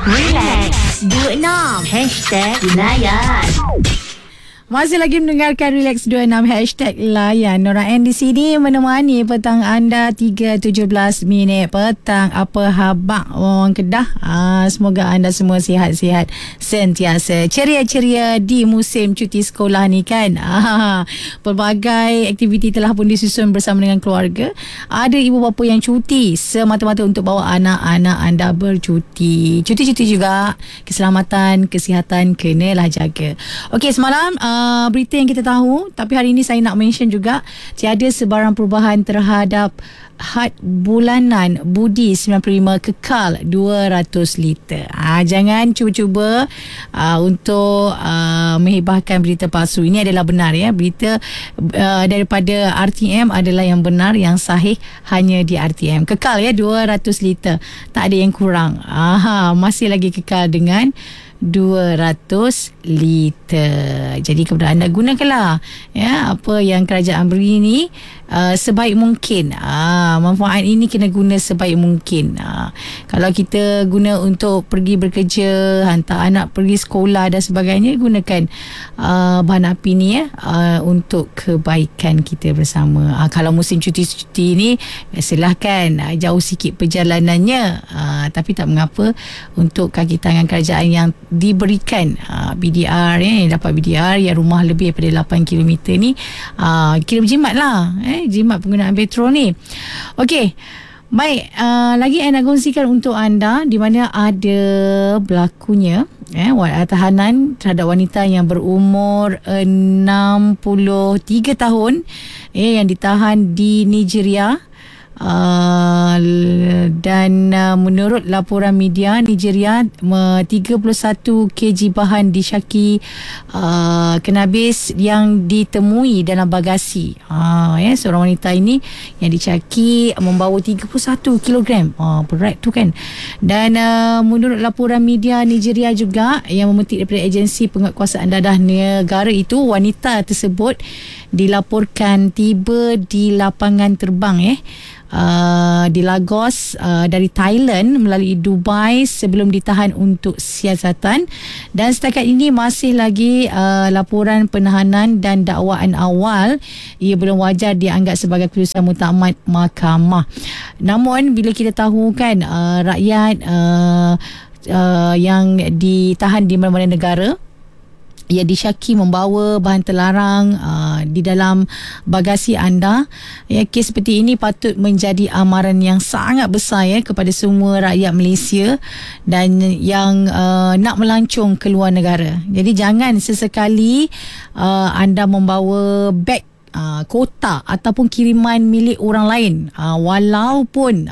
Relax 26 #Layan. Masih lagi mendengarkan Relax 26 #Layan. Nora N di sini menemani petang anda 3.17 petang. Apa khabar orang Kedah? Semoga anda semua sihat-sihat sentiasa. Ceria-ceria di musim cuti sekolah ni kan. Pelbagai aktiviti telah pun disusun bersama dengan keluarga. Ada ibu bapa yang cuti semata-mata untuk bawa anak-anak anda bercuti. Cuti-cuti juga keselamatan, kesihatan kenalah jaga. Okey, semalam berita yang kita tahu, tapi hari ini saya nak mention juga tiada sebarang perubahan terhadap had bulanan budi 95 kekal 200 liter. Jangan cuba-cuba untuk menghibahkan berita palsu. Ini adalah benar ya. Berita daripada RTM adalah yang benar, yang sahih hanya di RTM. Kekal ya 200 liter. Tak ada yang kurang. Masih lagi kekal dengan 200 liter. Jadi kepada anda, gunakanlah ya apa yang kerajaan beri ni sebaik mungkin. Manfaat ini kena guna sebaik mungkin. Kalau kita guna untuk pergi bekerja, hantar anak pergi sekolah dan sebagainya, gunakan bahan api ni ya untuk kebaikan kita bersama. Kalau musim cuti-cuti ni, silahkan jauh sikit perjalanannya, tapi tak mengapa untuk kaki tangan kerajaan yang diberikan BDR yang dapat BDR yang rumah lebih daripada 8 km ni, kira berjimat lah jimat penggunaan petrol ni. Okey, baik, lagi saya nak kongsikan untuk anda di mana ada berlakunya tahanan terhadap wanita yang berumur 63 tahun yang ditahan di Nigeria. Dan menurut laporan media Nigeria, 31 kg bahan disyaki kanabis yang ditemui dalam bagasi. Seorang wanita ini yang disyaki membawa 31 kg. Berat tu kan. Dan menurut laporan media Nigeria juga yang memetik daripada agensi penguatkuasaan dadah negara itu, wanita tersebut dilaporkan tiba di lapangan terbang di Lagos dari Thailand melalui Dubai sebelum ditahan untuk siasatan. Dan setakat ini masih lagi laporan penahanan dan dakwaan awal. Ia belum wajar dianggap sebagai keputusan muktamad mahkamah. Namun bila kita tahu kan rakyat yang ditahan di mana-mana negara, ia disyaki membawa bahan terlarang di dalam bagasi anda. Kes seperti ini patut menjadi amaran yang sangat besar kepada semua rakyat Malaysia dan yang nak melancong ke luar negara. Jadi jangan sesekali anda membawa beg kotak ataupun kiriman milik orang lain, walaupun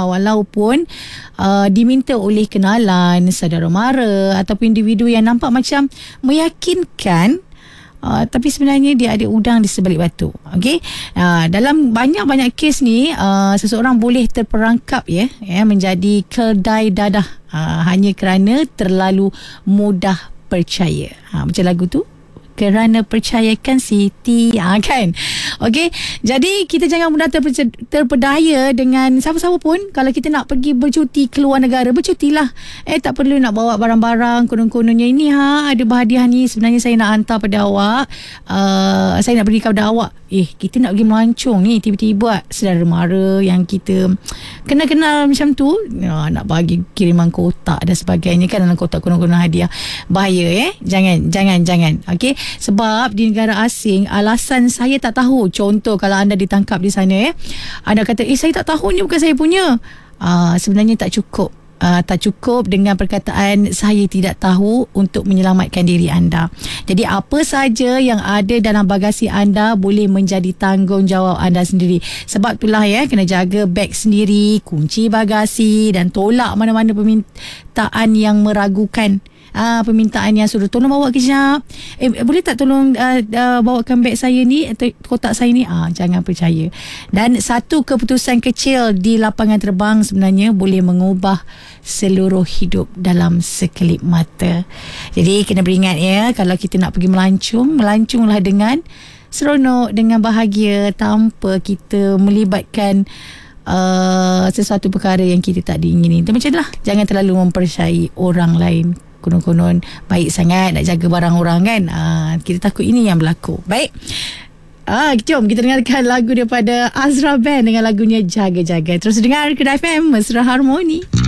diminta oleh kenalan, saudara mara ataupun individu yang nampak macam meyakinkan, tapi sebenarnya dia ada udang di sebalik batu. Okey, dalam banyak-banyak kes ni seseorang boleh terperangkap menjadi kedai dadah hanya kerana terlalu mudah percaya. Macam lagu tu, kerana percayakan Siti, kan. Okey, jadi kita jangan mudah terpedaya dengan siapa-siapa pun. Kalau kita nak pergi bercuti ke luar negara, bercutilah. Tak perlu nak bawa barang-barang konon-kononnya ini ada berhadiah ni, sebenarnya saya nak hantar pada awak, saya nak beri kepada awak. Kita nak pergi melancong ni, tiba-tiba saudara mara yang kita kenal-kenal macam tu nak bagi kiriman kotak dan sebagainya kan, dalam kotak konon-konon hadiah. Bahaya jangan. Okey, sebab di negara asing alasan saya tak tahu. Contoh kalau anda ditangkap di sana anda kata saya tak tahu ni bukan saya punya. Sebenarnya tak cukup dengan perkataan saya tidak tahu untuk menyelamatkan diri anda. Jadi apa saja yang ada dalam bagasi anda boleh menjadi tanggungjawab anda sendiri. Sebab itulah kena jaga beg sendiri, kunci bagasi dan tolak mana-mana permintaan yang meragukan. Permintaan yang suruh tolong bawa kejap, boleh tak tolong bawakan beg saya ni atau kotak saya ni. Jangan percaya. Dan satu keputusan kecil di lapangan terbang sebenarnya boleh mengubah seluruh hidup dalam sekelip mata. Jadi kena beringat kalau kita nak pergi melanconglah dengan seronok, dengan bahagia, tanpa kita melibatkan sesuatu perkara yang kita tak diingini. Macam itulah, jangan terlalu mempercayai orang lain. Konon-konon baik sangat nak jaga barang orang kan. Kita takut ini yang berlaku. Baik. Jom kita dengarkan lagu daripada Azra Band dengan lagunya Jaga-Jaga. Terus dengar Kedah FM, Mesra Harmoni.